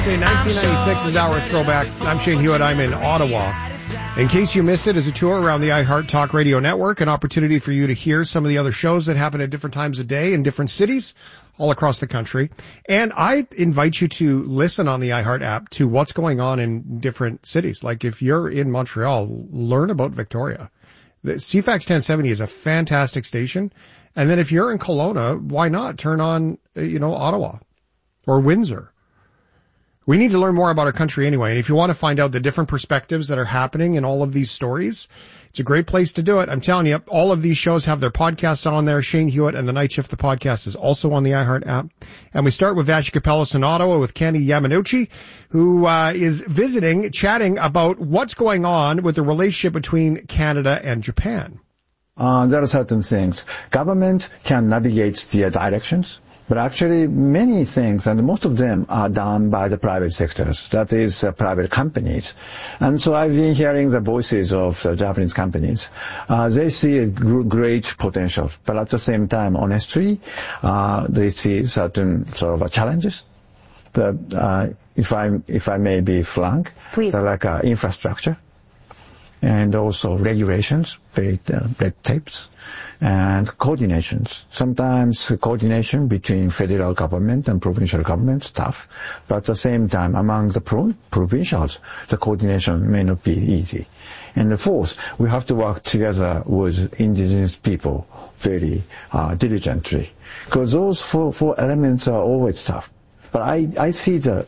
Okay, 1996 is our throwback. I'm Shane Hewitt. I'm in Ottawa. In case you missed it, is a tour around the iHeart Talk Radio Network, an opportunity for you to hear some of the other shows that happen at different times of day in different cities all across the country. And I invite you to listen on the iHeart app to what's going on in different cities. Like if you're in Montreal, learn about Victoria. The CFAX 1070 is a fantastic station. And then if you're in Kelowna, why not turn on, Ottawa or Windsor? We need to learn more about our country anyway. And if you want to find out the different perspectives that are happening in all of these stories, it's a great place to do it. I'm telling you, all of these shows have their podcasts on there. Shane Hewitt and The Night Shift, the podcast, is also on the iHeart app. And we start with Vassy Kapelos in Ottawa with Kenny Yamanuchi, who is visiting, chatting about what's going on with the relationship between Canada and Japan. There are certain things. Government can navigate the directions. But actually, many things, and most of them are done by the private sectors, that is, private companies. And so I've been hearing the voices of Japanese companies. They see a great potential, but at the same time, honestly, they see certain sort of challenges. But if I may be frank, please, like infrastructure and also regulations, red tapes. And coordinations. Sometimes coordination between federal government and provincial government is tough, but at the same time, among the provincials, the coordination may not be easy. And the fourth, we have to work together with indigenous people very diligently, because those four elements are always tough. But I see the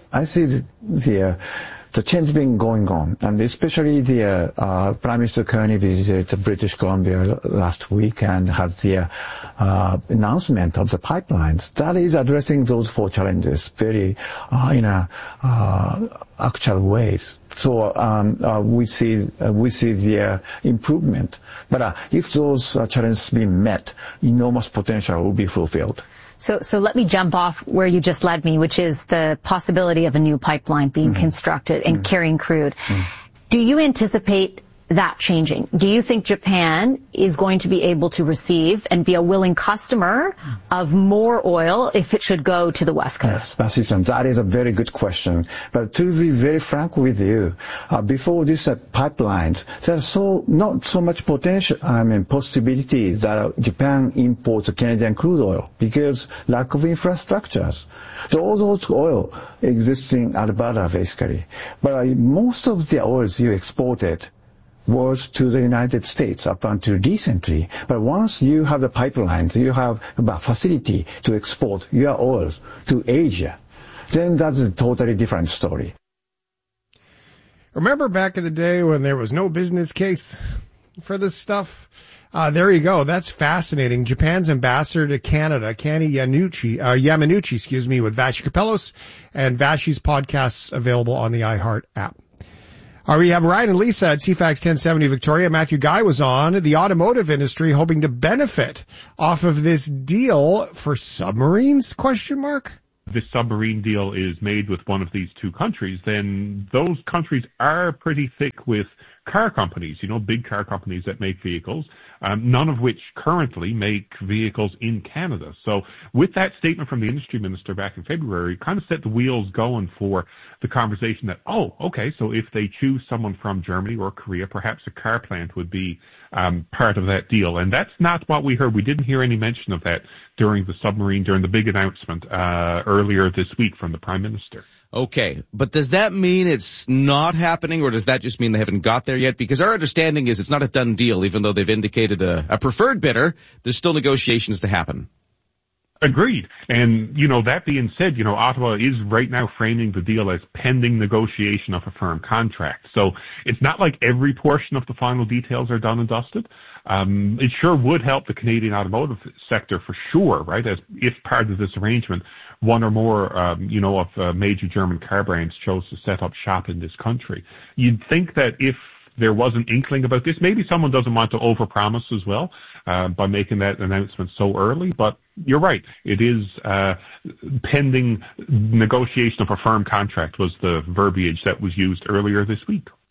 change being going on, and especially the Prime Minister Kearney visited British Columbia last week and had the announcement of the pipelines. That is addressing those four challenges very in a actual ways. So we see the improvement. But if those challenges be met, enormous potential will be fulfilled. So let me jump off where you just led me, which is the possibility of a new pipeline being constructed and carrying crude. Do you anticipate that changing? Do you think Japan is going to be able to receive and be a willing customer of more oil if it should go to the West Coast? Yes, that is a very good question. But to be very frank with you, before this pipelines, there's not so much possibility that Japan imports Canadian crude oil because lack of infrastructures. So all those oil existing in Alberta basically. But most of the oils you exported was to the United States up until recently. But once you have the pipelines, you have a facility to export your oils to Asia, then that's a totally different story. Remember back in the day when there was no business case for this stuff? There you go. That's fascinating. Japan's ambassador to Canada, Kenny Yamanuchi, with Vassy Kapelos, and Vassy's podcasts available on the iHeart app. We have Ryan and Lisa at CFAX 1070 Victoria. Matthew Guy was on. The automotive industry hoping to benefit off of this deal for submarines, ? This submarine deal is made with one of these two countries, then those countries are pretty thick with car companies, big car companies that make vehicles, none of which currently make vehicles in Canada. So with that statement from the industry minister back in February, kind of set the wheels going for the conversation that, so if they choose someone from Germany or Korea, perhaps a car plant would be part of that deal. And that's not what we heard. We didn't hear any mention of that during the big announcement earlier this week from the Prime Minister. Okay, but does that mean it's not happening, or does that just mean they haven't got there yet? Because our understanding is it's not a done deal, even though they've indicated a preferred bidder. There's still negotiations to happen. Agreed. And, that being said, Ottawa is right now framing the deal as pending negotiation of a firm contract. So it's not like every portion of the final details are done and dusted. It sure would help the Canadian automotive sector for sure, right? As if part of this arrangement, one or more, of major German car brands chose to set up shop in this country. You'd think that if there was an inkling about this, maybe someone doesn't want to overpromise as well by making that announcement so early. But you're right. It is pending negotiation of a firm contract was the verbiage that was used earlier this week.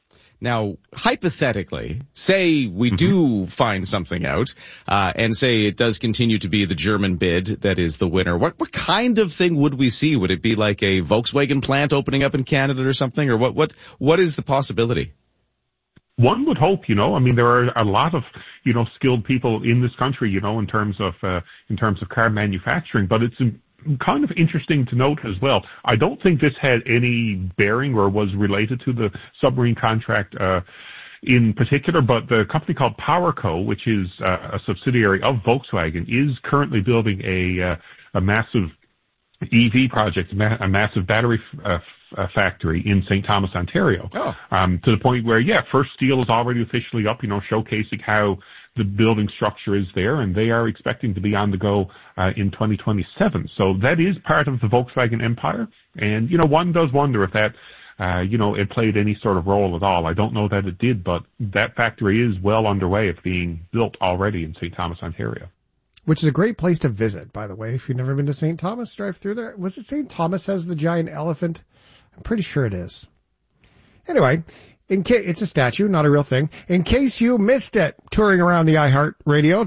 Now, hypothetically, say we do find something out, and say it does continue to be the German bid that is the winner. What kind of thing would we see? Would it be like a Volkswagen plant opening up in Canada or something? Or what is the possibility? One would hope, I mean, there are a lot of, skilled people in this country, in terms of car manufacturing, but it's kind of interesting to note as well. I don't think this had any bearing or was related to the submarine contract in particular, but the company called PowerCo, which is a subsidiary of Volkswagen, is currently building a massive EV project, a massive battery factory in St. Thomas, Ontario. To the point where, first steel is already officially up, showcasing how the building structure is there, and they are expecting to be on the go in 2027. So that is part of the Volkswagen empire. And, one does wonder if that, it played any sort of role at all. I don't know that it did, but that factory is well underway of being built already in St. Thomas, Ontario. Which is a great place to visit, by the way. If you've never been to St. Thomas, drive through there. Was it St. Thomas has the giant elephant? I'm pretty sure it is. Anyway, it's a statue, not a real thing. In case you missed it, touring around the iHeart Radio,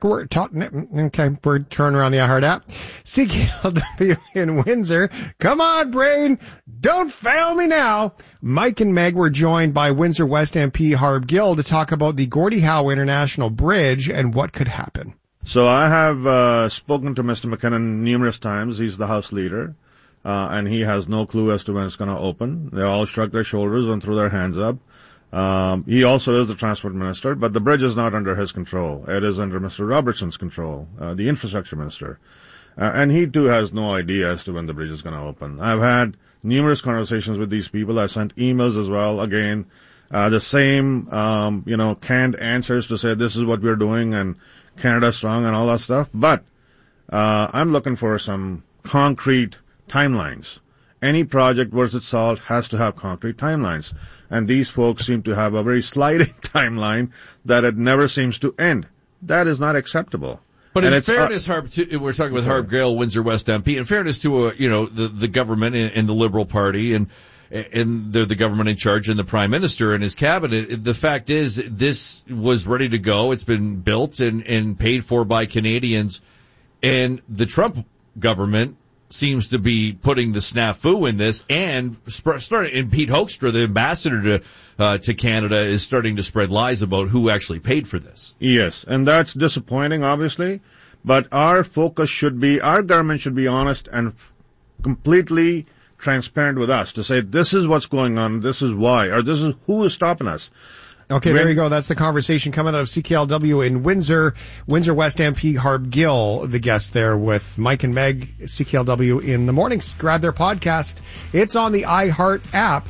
we're touring around the iHeart app. CKLW in Windsor. Come on, brain. Don't fail me now. Mike and Meg were joined by Windsor West MP Harb Gill to talk about the Gordie Howe International Bridge and what could happen. So I have spoken to Mr. McKinnon numerous times. He's the House leader. And he has no clue as to when it's going to open. They all shrug their shoulders and threw their hands up. He also is the transport minister, but the bridge is not under his control. It is under Mr. Robertson's control, the infrastructure minister. And he too has no idea as to when the bridge is going to open. I've had numerous conversations with these people. I sent emails as well. Again, the same, canned answers to say this is what we're doing and Canada's strong and all that stuff. But, I'm looking for some concrete timelines. Any project worth its salt has to have concrete timelines. And these folks seem to have a very sliding timeline that it never seems to end. That is not acceptable. But in fairness, we're talking with Harb Gill, Windsor West MP. In fairness to, the government and the Liberal Party and the government in charge and the Prime Minister and his cabinet, the fact is this was ready to go. It's been built and paid for by Canadians. And the Trump government seems to be putting the snafu in this, and Pete Hoekstra, the ambassador to Canada, is starting to spread lies about who actually paid for this. Yes, and that's disappointing, obviously, but our government should be honest and completely transparent with us to say this is what's going on, this is why, or this is who is stopping us. Okay, there you go. That's the conversation coming out of CKLW in Windsor. Windsor West MP Harb Gill, the guest there with Mike and Meg, CKLW in the mornings. Grab their podcast. It's on the iHeart app,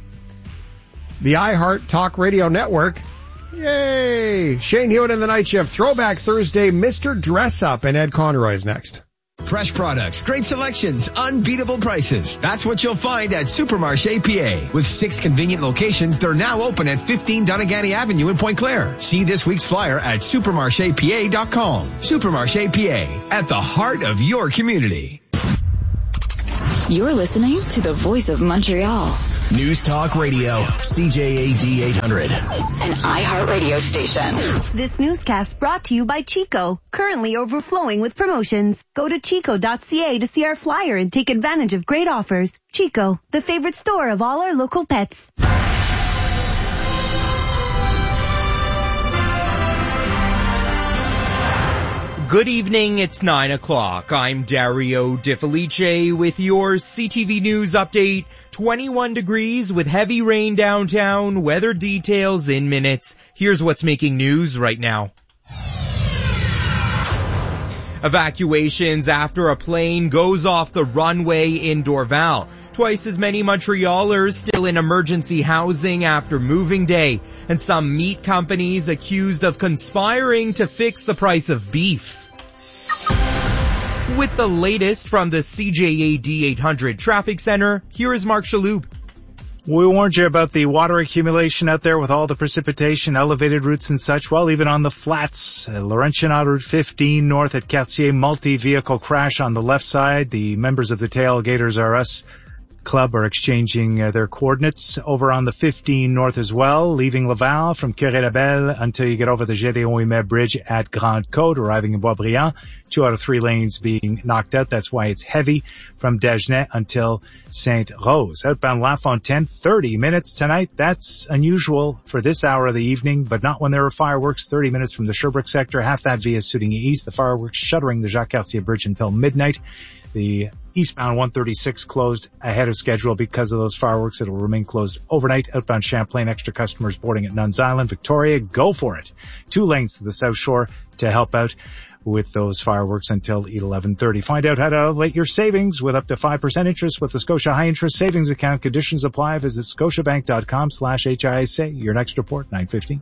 the iHeart Talk Radio Network. Yay! Shane Hewitt in the night shift. Throwback Thursday, Mr. Dress Up, and Ed Conroy is next. Fresh products, great selections, unbeatable prices. That's what you'll find at Supermarché PA. With 6 convenient locations, they're now open at 15 Doneganny Avenue in Point Claire. See this week's flyer at supermarchepa.com. Supermarché PA, at the heart of your community. You're listening to the Voice of Montreal. News Talk Radio, CJAD 800. An iHeart radio station. This newscast brought to you by Chico, currently overflowing with promotions. Go to chico.ca to see our flyer and take advantage of great offers. Chico, the favorite store of all our local pets. Good evening, it's 9 o'clock. I'm Dario De Felice with your CTV News update. 21 degrees with heavy rain downtown, weather details in minutes. Here's what's making news right now. Evacuations after a plane goes off the runway in Dorval. Twice as many Montrealers still in emergency housing after moving day. And some meat companies accused of conspiring to fix the price of beef. With the latest from the CJAD 800 Traffic Center, here is Mark Shalhoub. We warned you about the water accumulation out there with all the precipitation, elevated routes and such. Well, even on the flats, Laurentian on Route 15 north at Cartier, multi-vehicle crash on the left side. The members of the Tailgaters R Us Club are exchanging their coordinates over on the 15 north as well, leaving Laval from Curé-Labelle until you get over the Gédéon Ouimet Bridge at Grande Côte, arriving in Boisbriand. 2 out of 3 lanes being knocked out. That's why it's heavy from Dagenais until Sainte-Rose. Outbound La Fontaine, 30 minutes tonight. That's unusual for this hour of the evening, but not when there are fireworks. 30 minutes from the Sherbrooke sector, half that via Soudigny East. The fireworks shuttering the Jacques-Cartier Bridge until midnight. The eastbound 136 closed ahead of schedule because of those fireworks. It'll remain closed overnight. Outbound Champlain, extra customers boarding at Nuns Island. Victoria, go for it. 2 lanes to the South Shore to help out with those fireworks until 11:30. Find out how to elevate your savings with up to 5% interest with the Scotia High Interest Savings Account. Conditions apply. Visit scotiabank.com/HISA. Your next report, 9:15.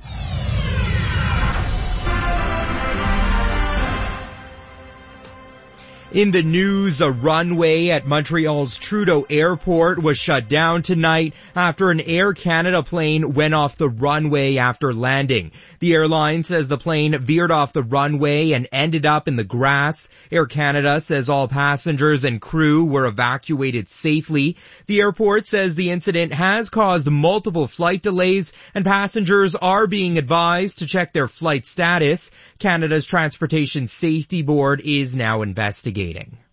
In the news, a runway at Montreal's Trudeau Airport was shut down tonight after an Air Canada plane went off the runway after landing. The airline says the plane veered off the runway and ended up in the grass. Air Canada says all passengers and crew were evacuated safely. The airport says the incident has caused multiple flight delays and passengers are being advised to check their flight status. Canada's Transportation Safety Board is now investigating.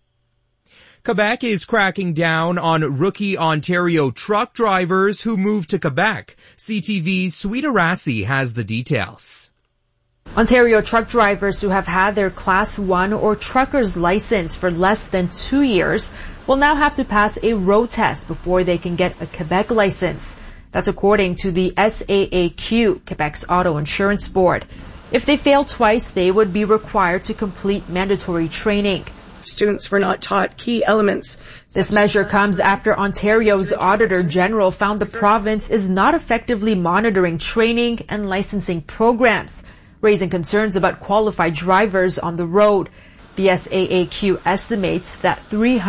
Quebec is cracking down on rookie Ontario truck drivers who moved to Quebec. CTV's Sweeta Rassi has the details. Ontario truck drivers who have had their Class 1 or trucker's license for less than 2 years will now have to pass a road test before they can get a Quebec license. That's according to the SAAQ, Quebec's Auto Insurance Board. If they fail twice, they would be required to complete mandatory training. Students were not taught key elements. This measure comes after Ontario's Auditor General found the province is not effectively monitoring training and licensing programs, raising concerns about qualified drivers on the road. The SAAQ estimates that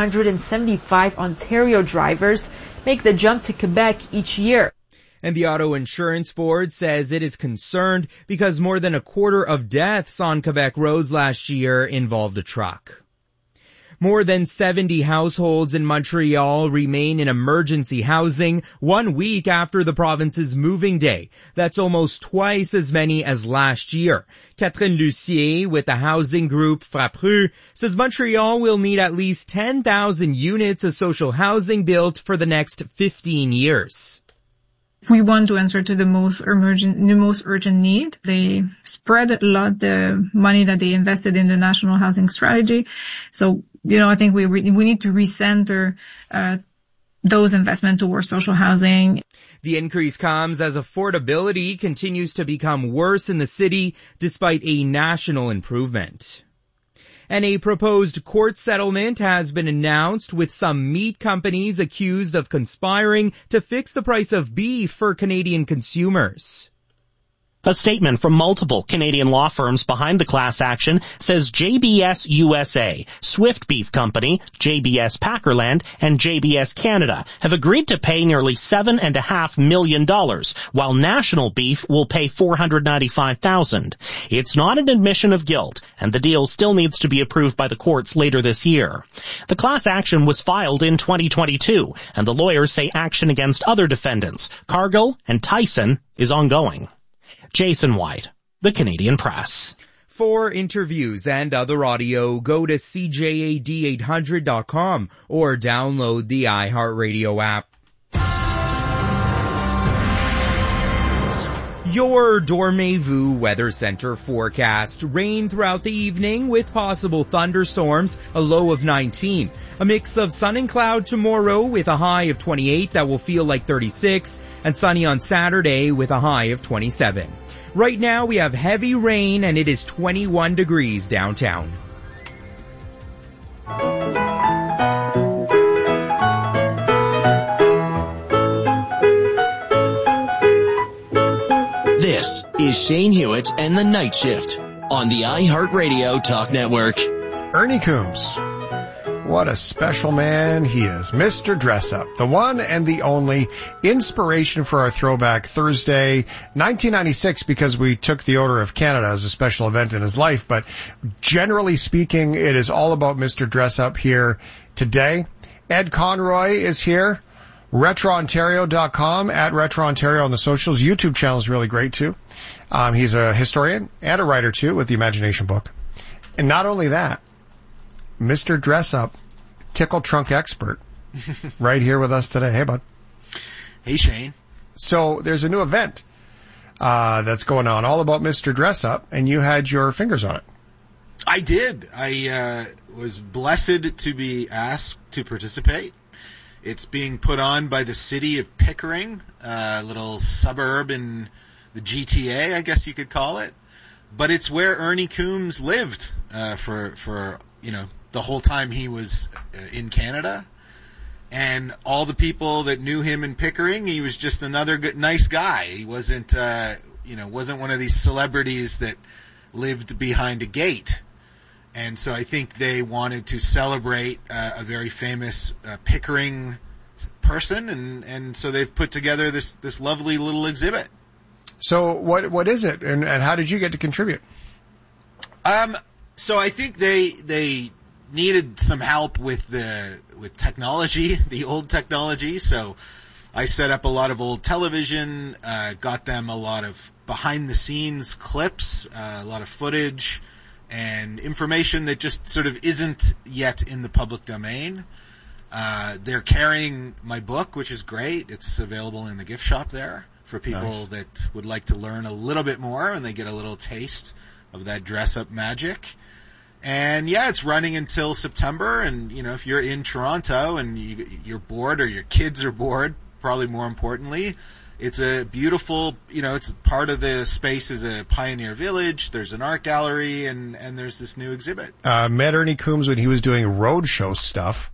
375 Ontario drivers make the jump to Quebec each year. And the Auto Insurance Board says it is concerned because more than a quarter of deaths on Quebec roads last year involved a truck. More than 70 households in Montreal remain in emergency housing 1 week after the province's moving day. That's almost twice as many as last year. Catherine Lucier with the housing group Frappru says Montreal will need at least 10,000 units of social housing built for the next 15 years. We want to answer to the most urgent need. They spread a lot the money that they invested in the national housing strategy. So, I think we need to recenter those investments towards social housing. The increase comes as affordability continues to become worse in the city despite a national improvement. And a proposed court settlement has been announced with some meat companies accused of conspiring to fix the price of beef for Canadian consumers. A statement from multiple Canadian law firms behind the class action says JBS USA, Swift Beef Company, JBS Packerland, and JBS Canada have agreed to pay nearly $7.5 million, while National Beef will pay $495,000. It's not an admission of guilt, and the deal still needs to be approved by the courts later this year. The class action was filed in 2022, and the lawyers say action against other defendants, Cargill and Tyson, is ongoing. Jason White, The Canadian Press. For interviews and other audio, go to CJAD800.com or download the iHeartRadio app. Your Dormez-vous Weather Center forecast. Rain throughout the evening with possible thunderstorms, a low of 19. A mix of sun and cloud tomorrow with a high of 28 that will feel like 36, and sunny on Saturday with a high of 27. Right now we have heavy rain and it is 21 degrees downtown. This is Shane Hewitt and the Night Shift on the iHeartRadio Talk Network. Ernie Coombs. What a special man he is. Mr. Dress Up, the one and the only inspiration for our Throwback Thursday, 1996, because we took the Order of Canada as a special event in his life. But generally speaking, it is all about Mr. Dress Up here today. Ed Conroy is here. RetroOntario.com, at RetroOntario on the socials. YouTube channel is really great too. He's a historian and a writer too with the Imagination book. And not only that, Mr. Dress Up, tickle trunk expert, right here with us today. Hey, bud. Hey, Shane. So there's a new event that's going on, all about Mr. Dress Up, and you had your fingers on it. I did. I was blessed to be asked to participate. It's being put on by the city of Pickering, a little suburb in the GTA, I guess you could call it. But it's where Ernie Coombs lived for the whole time he was in Canada. And all the people that knew him in Pickering, he was just another nice guy. He wasn't one of these celebrities that lived behind a gate. And so I think they wanted to celebrate a very famous Pickering person, and so they've put together this lovely little exhibit. So what is it, and how did you get to contribute? So I think they needed some help with technology, the old technology. So I set up a lot of old television, got them a lot of behind the scenes clips, a lot of footage, and information that just sort of isn't yet in the public domain. They're carrying my book, which is great. It's available in the gift shop there for people that would like to learn a little bit more, and they get a little taste of that dress-up magic. And yeah, it's running until September, and if you're in Toronto and you're bored, or your kids are bored, probably more importantly, it's a beautiful, it's part of the space is a pioneer village. There's an art gallery, and there's this new exhibit. Met Ernie Coombs when he was doing roadshow stuff.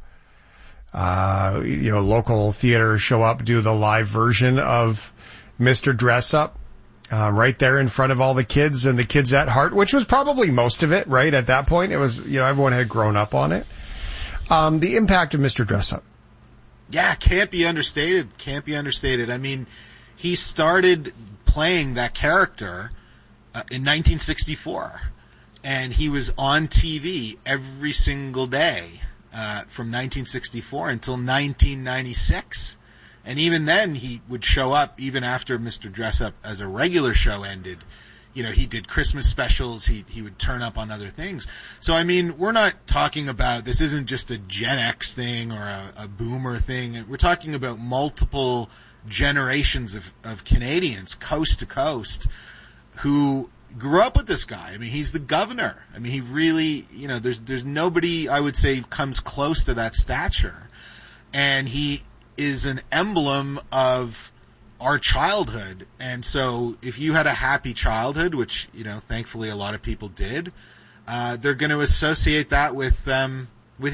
Local theaters show up, do the live version of Mr. Dress Up, right there in front of all the kids and the kids at heart, which was probably most of it, right? At that point, it was, everyone had grown up on it. The impact of Mr. Dress Up. Yeah, can't be understated. I mean, he started playing that character in 1964, and he was on TV every single day from 1964 until 1996. And even then, he would show up even after Mr. Dress Up as a regular show ended. He did Christmas specials. He would turn up on other things. So, I mean, we're not talking about, this isn't just a Gen X thing or a boomer thing. We're talking about multiple generations of Canadians, coast to coast, who grew up with this guy. I mean, he's the governor. I mean, he really, there's nobody, I would say, comes close to that stature. And he is an emblem of our childhood. And so if you had a happy childhood, which, thankfully a lot of people did, they're going to associate that with him.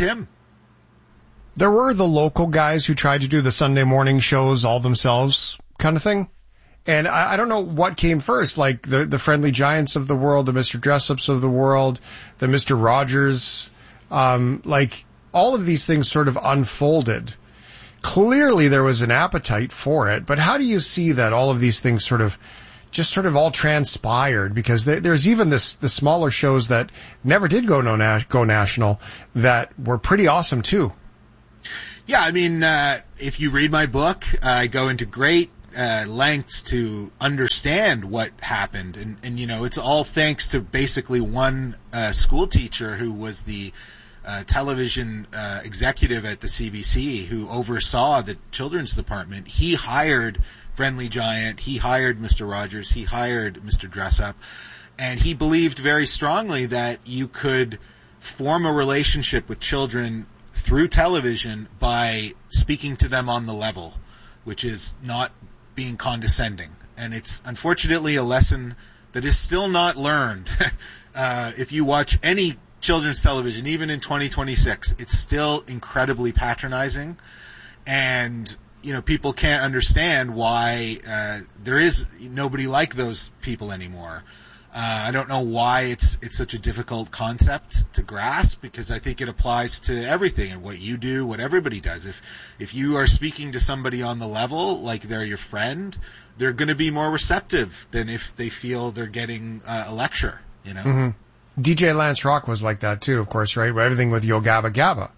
There were the local guys who tried to do the Sunday morning shows all themselves kind of thing. And I don't know what came first, like the Friendly Giants of the world, the Mr. Dress-Ups of the world, the Mr. Rogers, like all of these things sort of unfolded. Clearly there was an appetite for it, but how do you see that all of these things sort of all transpired? Because there's even the smaller shows that never did go national that were pretty awesome too. Yeah, I mean, if you read my book, I go into great lengths to understand what happened. And it's all thanks to basically one school teacher who was the television executive at the CBC who oversaw the children's department. He hired Friendly Giant, he hired Mr. Rogers, he hired Mr. Dress Up, and he believed very strongly that you could form a relationship with children through television by speaking to them on the level, which is not being condescending. And it's unfortunately a lesson that is still not learned. If you watch any children's television, even in 2026, it's still incredibly patronizing. And, people can't understand why there is nobody like those people anymore. I don't know why it's such a difficult concept to grasp, because I think it applies to everything and what you do, what everybody does. If you are speaking to somebody on the level, like they're your friend, they're going to be more receptive than if they feel they're getting a lecture, Mm-hmm. DJ Lance Rock was like that too, of course, right? Everything with Yo Gabba Gabba.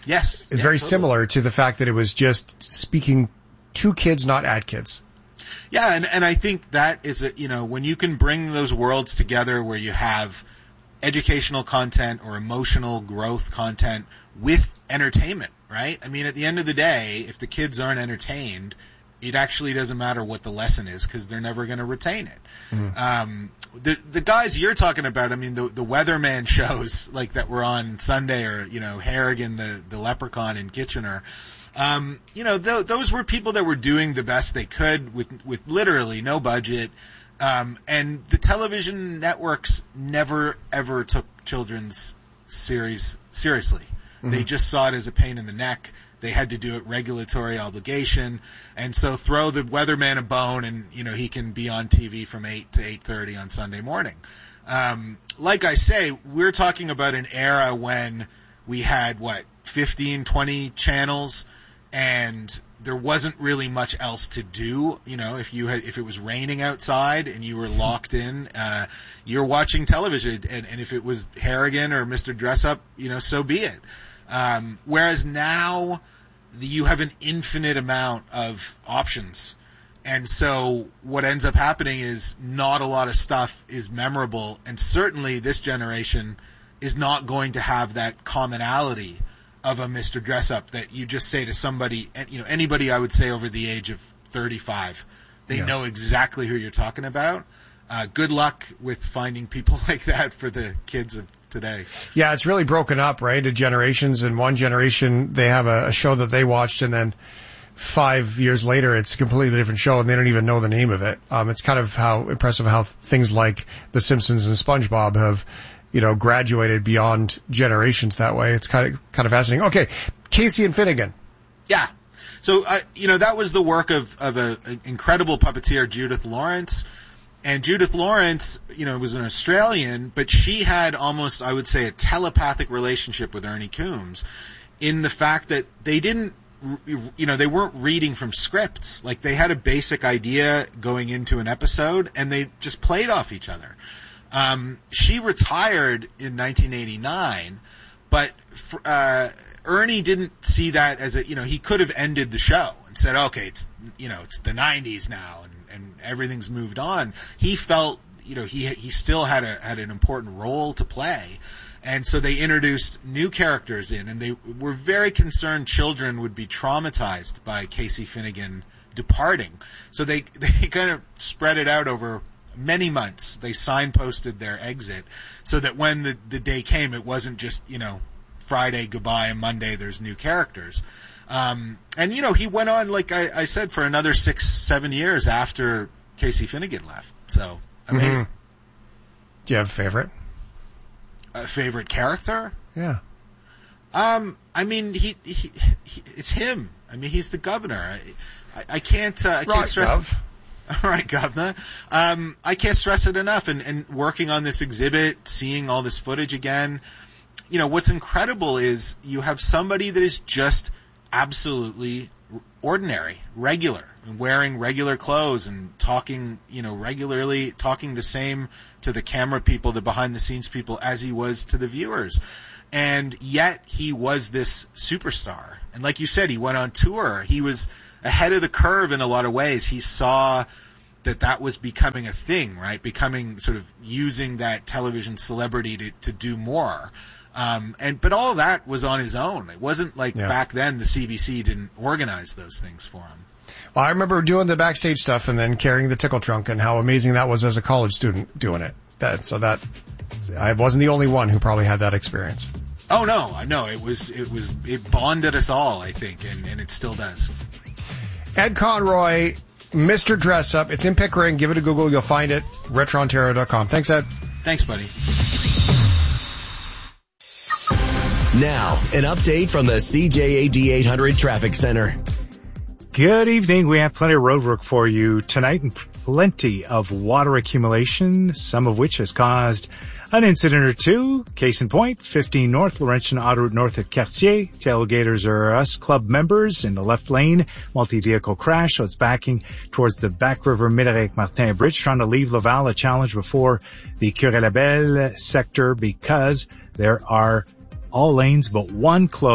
Yes. It's very similar to the fact that it was just speaking to kids, not at kids. Yeah, and I think that is when you can bring those worlds together where you have educational content or emotional growth content with entertainment, right? I mean, at the end of the day, if the kids aren't entertained, it actually doesn't matter what the lesson is because they're never going to retain it. Mm-hmm. The guys you're talking about, I mean, the Weatherman shows like that were on Sunday, or Harrigan, the leprechaun in Kitchener. Those were people that were doing the best they could with literally no budget. And the television networks never ever took children's series seriously. Mm-hmm. They just saw it as a pain in the neck. They had to do it regulatory obligation. And so throw the Weatherman a bone and, he can be on TV from 8 to 8:30 on Sunday morning. Like I say, we're talking about an era when we had 15, 20 channels, and there wasn't really much else to do. If it was raining outside and you were locked in, you're watching television, and if it was Harrigan or Mr. Dressup, so be it. Whereas now you have an infinite amount of options. And so what ends up happening is not a lot of stuff is memorable, and certainly this generation is not going to have that commonality of a Mr. Dressup that you just say to somebody, anybody I would say over the age of 35. They know exactly who you're talking about. Good luck with finding people like that for the kids of today. Yeah, it's really broken up, right, to generations. In one generation, they have a show that they watched, and then 5 years later, it's a completely different show, and they don't even know the name of it. It's kind of how impressive how things like The Simpsons and SpongeBob have graduated beyond generations that way. It's kind of fascinating. Okay, Casey and Finnegan. Yeah. So, that was the work of an incredible puppeteer, Judith Lawrence. And Judith Lawrence, was an Australian, but she had almost, I would say, a telepathic relationship with Ernie Coombs in the fact that they didn't, they weren't reading from scripts. Like, they had a basic idea going into an episode, and they just played off each other. She retired in 1989, but Ernie didn't see that as he could have ended the show and said, okay, it's the 90s now and everything's moved on. He felt, he still had an important role to play. And so they introduced new characters in, and they were very concerned children would be traumatized by Casey Finnegan departing. So they kind of spread it out over many months. They signposted their exit so that when the day came, it wasn't just, Friday, goodbye, and Monday, there's new characters. And he went on, like I said, for another 6-7 years after Casey Finnegan left. So, amazing. Mm-hmm. Do you have a favorite? A favorite character? Yeah. I mean, he it's him. I mean, he's the governor. I can't stress. Gov. All right, Governor. I can't stress it enough. And working on this exhibit, seeing all this footage again, what's incredible is you have somebody that is just absolutely ordinary, regular, and wearing regular clothes and talking, regularly, talking the same to the camera people, the behind the scenes people, as he was to the viewers. And yet he was this superstar. And like you said, he went on tour. He was ahead of the curve in a lot of ways. He saw that was becoming a thing, right? Becoming sort of using that television celebrity to do more. But all of that was on his own. It wasn't like back then the CBC didn't organize those things for him. Well, I remember doing the backstage stuff and then carrying the tickle trunk, and how amazing that was as a college student doing it. I wasn't the only one who probably had that experience. Oh no, I know. It bonded us all, I think, and it still does. Ed Conroy, Mr. Dressup. It's in Pickering. Give it a Google. You'll find it. RetroOntario.com. Thanks, Ed. Thanks, buddy. Now, an update from the CJAD 800 Traffic Center. Good evening. We have plenty of roadwork for you tonight and plenty of water accumulation, some of which has caused an incident or two. Case in point, 15 North, Laurentian Autoroute North at Cartier. Tailgaters are us club members in the left lane. Multi-vehicle crash, so it's backing towards the Back River Mid-Martin Bridge, trying to leave Laval. A challenge before the Curé-Labelle sector because there are all lanes but one closed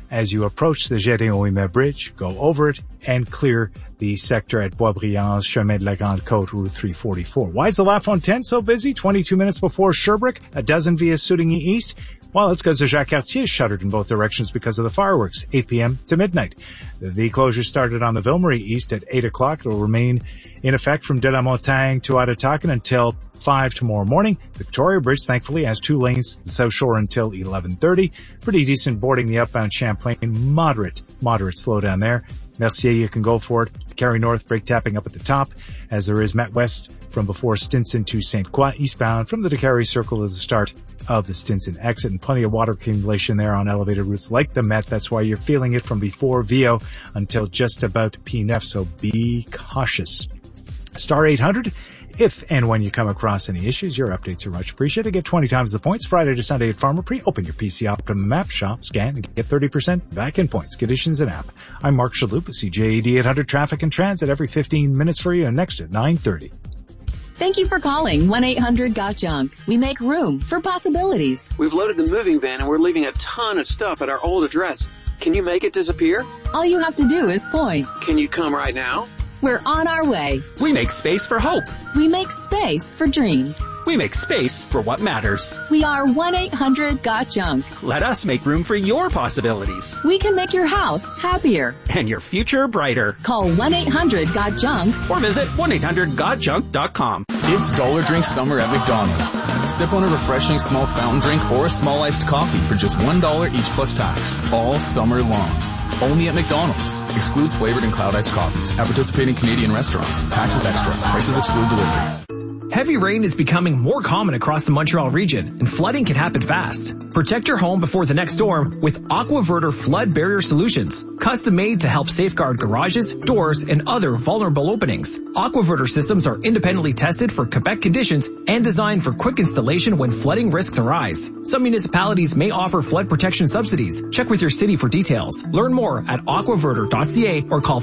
As you approach the Gédéon-Ouimet Bridge, go over it and clear the sector at Boisbriand, Chemin de la Grande Côte, Route 344. Why is the La Fontaine so busy? 22 minutes before Sherbrooke, a dozen via Soudigny East. Well, it's because the Jacques-Cartier is shuttered in both directions because of the fireworks, 8 p.m. to midnight. The closure started on the Ville-Marie East at 8 o'clock. It will remain in effect from De la Montagne to Ottatakon until 5 tomorrow morning. Victoria Bridge, thankfully, has 2 lanes to the South Shore until 11:30. Pretty decent boarding the outbound Champlain. Moderate slowdown there. Mercier, you can go for it. Carry North, brake tapping up at the top, as there is Met West from before Stinson to St. Croix, eastbound from the DeCarry Circle to the start of the Stinson exit, and plenty of water accumulation there on elevated routes like the Met. That's why you're feeling it from before Vio until just about P9, so be cautious. Star 800. If and when you come across any issues, your updates are much appreciated. Get 20 times the points Friday to Sunday at Farmer Pre. Open your PC Optimum app, shop, scan, and get 30% back in points. Conditions and app. I'm Mark Shalhoub with CJAD 800 Traffic and Transit every 15 minutes for you, and next at 9:30. Thank you for calling 1-800-GOT-JUNK. We make room for possibilities. We've loaded the moving van and we're leaving a ton of stuff at our old address. Can you make it disappear? All you have to do is point. Can you come right now? We're on our way. We make space for hope. We make space for dreams. We make space for what matters. We are 1-800-GOT-JUNK. Let us make room for your possibilities. We can make your house happier. And your future brighter. Call 1-800-GOT-JUNK. Or visit 1-800-GOT-JUNK.com. It's Dollar Drink Summer at McDonald's. Sip on a refreshing small fountain drink or a small iced coffee for just $1 each plus tax. All summer long. Only at McDonald's. Excludes flavored and cloud iced coffees. At participating Canadian restaurants. Taxes extra. Prices exclude delivery. Heavy rain is becoming more common across the Montreal region, and flooding can happen fast. Protect your home before the next storm with AquaVerter Flood Barrier Solutions. Custom made to help safeguard garages, doors, and other vulnerable openings. AquaVerter systems are independently tested for Quebec conditions and designed for quick installation when flooding risks arise. Some municipalities may offer flood protection subsidies. Check with your city for details. Learn more at aquaverter.ca or call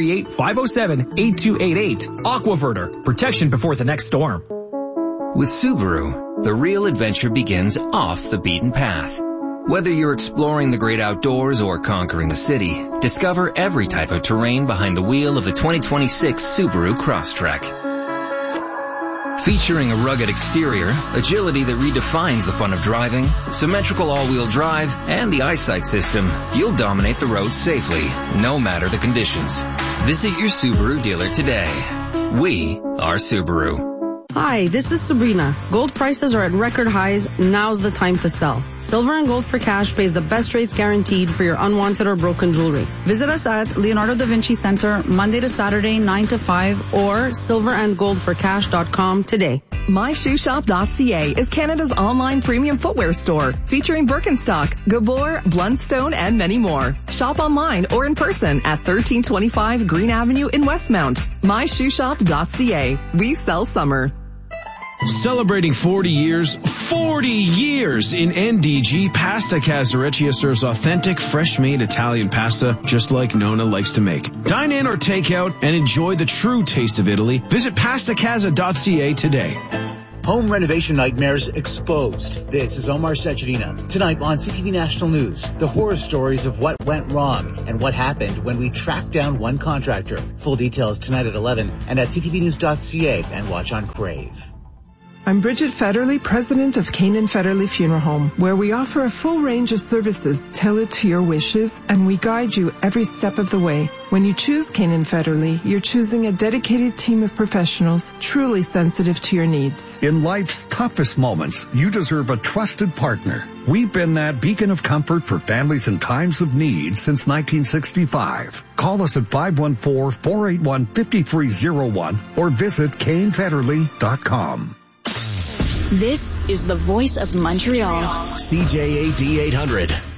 438-507-8288. AquaVerter. Protection before the next storm. With Subaru, the real adventure begins off the beaten path. Whether you're exploring the great outdoors or conquering the city, discover every type of terrain behind the wheel of the 2026 Subaru Crosstrek. Featuring a rugged exterior, agility that redefines the fun of driving, symmetrical all-wheel drive, and the eyesight system, you'll dominate the road safely, no matter the conditions. Visit your Subaru dealer today. We are Subaru. Hi, this is Sabrina. Gold prices are at record highs. Now's the time to sell. Silver and Gold for Cash pays the best rates guaranteed for your unwanted or broken jewelry. Visit us at Leonardo da Vinci Center Monday to Saturday 9 to 5 or silverandgoldforcash.com today. MyShoeShop.ca is Canada's online premium footwear store featuring Birkenstock, Gabor, Blundstone, and many more. Shop online or in person at 1325 Green Avenue in Westmount. MyShoeShop.ca. We sell summer. Celebrating 40 years in NDG, Pasta Casareccia serves authentic, fresh-made Italian pasta just like Nona likes to make. Dine in or take out and enjoy the true taste of Italy. Visit pastacasa.ca today. Home renovation nightmares exposed. This is Omar Sejadina. Tonight on CTV National News, the horror stories of what went wrong and what happened when we tracked down one contractor. Full details tonight at 11 and at ctvnews.ca and watch on Crave. I'm Bridget Federley, president of Canaan Federley Funeral Home, where we offer a full range of services tailored to your wishes, and we guide you every step of the way. When you choose Canaan Federley, you're choosing a dedicated team of professionals truly sensitive to your needs. In life's toughest moments, you deserve a trusted partner. We've been that beacon of comfort for families in times of need since 1965. Call us at 514-481-5301 or visit canefederley.com. This is the voice of Montreal. CJAD 800.